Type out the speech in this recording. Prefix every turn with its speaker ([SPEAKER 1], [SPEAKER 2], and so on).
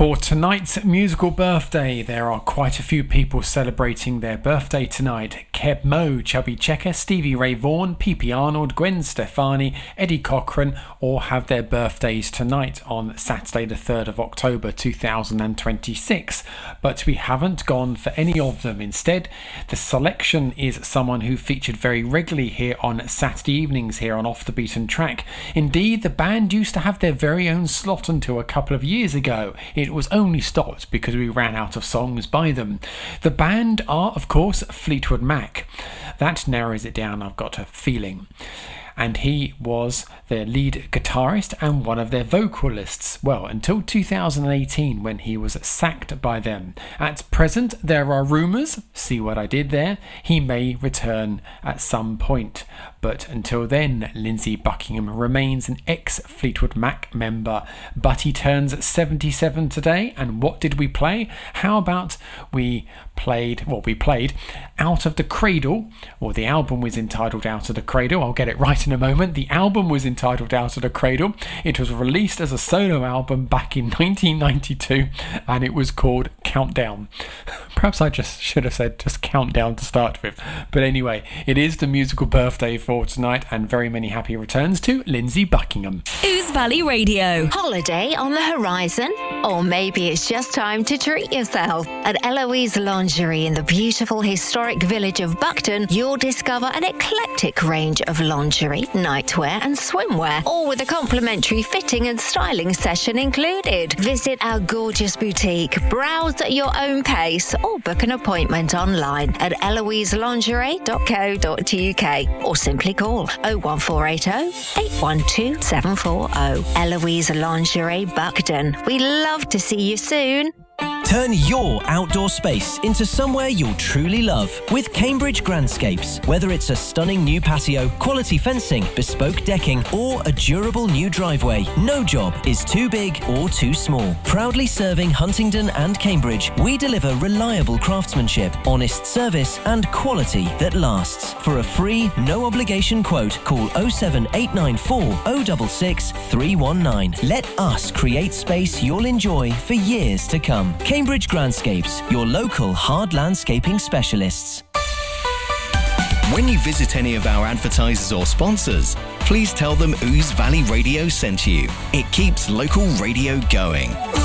[SPEAKER 1] For tonight's musical birthday, there are quite a few people celebrating their birthday tonight. Keb Mo, Chubby Checker, Stevie Ray Vaughan, P.P. Arnold, Gwen Stefani, Eddie Cochran all have their birthdays tonight on Saturday the 3rd of October 2026. But we haven't gone for any of them. Instead, the selection is someone who featured very regularly here on Saturday evenings here on Off the Beaten Track. Indeed, the band used to have their very own slot until a couple of years ago. It was only stopped because we ran out of songs by them. The band are, of course, Fleetwood Mac. That narrows it down, I've got a feeling. And he was their lead guitarist and one of their vocalists, well, until 2018 when he was sacked by them. At present, there are rumours, see what I did there, he may return at some point. But until then, Lindsey Buckingham remains an ex-Fleetwood Mac member. But he turns 77 today, and what did we play? How about we played Out of the Cradle, or the album was entitled Out of the Cradle. I'll get it right in a moment. The album was entitled Out of the Cradle. It was released as a solo album back in 1992, and it was called Countdown. Perhaps I just should have said just Countdown to start with. But anyway, it is the musical birthday for tonight, and very many happy returns to Lindsey Buckingham.
[SPEAKER 2] Ouse Valley Radio.
[SPEAKER 3] Holiday on the horizon? Or maybe it's just time to treat yourself. At Eloise Lingerie in the beautiful historic village of Buckton, you'll discover an eclectic range of lingerie, nightwear and swimwear, all with a complimentary fitting and styling session included. Visit our gorgeous boutique, browse at your own pace, or book an appointment online at eloiselingerie.co.uk or simply call 01480 812 740. Eloise Lingerie Buckton. We love to see you soon.
[SPEAKER 4] Turn your outdoor space into somewhere you'll truly love with Cambridge Grandscapes. Whether it's a stunning new patio, quality fencing, bespoke decking, or a durable new driveway, no job is too big or too small. Proudly serving Huntingdon and Cambridge, we deliver reliable craftsmanship, honest service, and quality that lasts. For a free, no-obligation quote, call 07894 066 319. Let us create space you'll enjoy for years to come. Cambridge Grandscapes, your local hard landscaping specialists.
[SPEAKER 5] When you visit any of our advertisers or sponsors, please tell them Ouse Valley Radio sent you. It keeps local radio going.